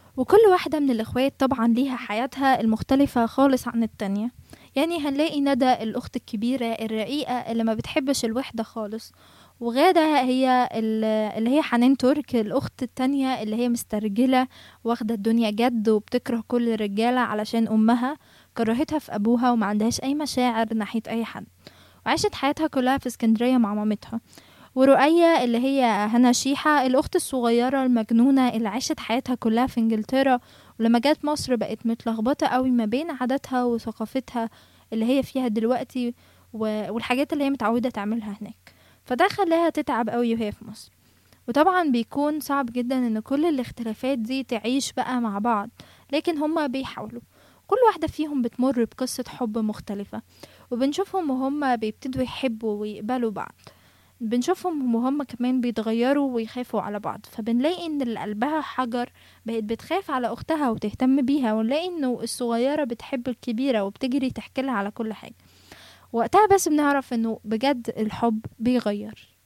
وكل واحدة من الإخوات طبعا ليها حياتها المختلفة خالص عن التانية. يعني هنلاقي ندى الأخت الكبيرة الرقيقة اللي ما بتحبش الوحدة خالص، وغادة هي اللي هي حنان ترك الأخت التانية اللي هي مسترجلة، واخدة الدنيا جد وبتكره كل الرجالة علشان أمها كرهتها في أبوها وما عندهاش أي مشاعر ناحية أي حد، وعاشت حياتها كلها في اسكندرية مع مامتها. ورؤية اللي هي هنا شيحة الأخت الصغيرة المجنونة اللي عاشت حياتها كلها في إنجلترا، ولما جت مصر بقت متلخبطة قوي ما بين عاداتها وثقافتها اللي هي فيها دلوقتي والحاجات اللي هي متعودة تعملها هناك، فده خلاها تتعب قوي وهي في مصر. وطبعا بيكون صعب جدا ان كل الاختلافات دي تعيش بقى مع بعض، لكن هما بيحاولوا. كل واحدة فيهم بتمر بقصة حب مختلفة، وبنشوفهم وهم بيبتدوا يحبوا ويقبلوا بعض، بنشوفهم وهم كمان بيتغيروا ويخافوا على بعض، فبنلاقي ان اللي قلبها حجر بقت بتخاف على اختها وتهتم بيها، ونلاقي انه الصغيرة بتحب الكبيرة وبتجري تحكي لها على كل حاجة. وقتها بس بنعرف انه بجد الحب بيغير.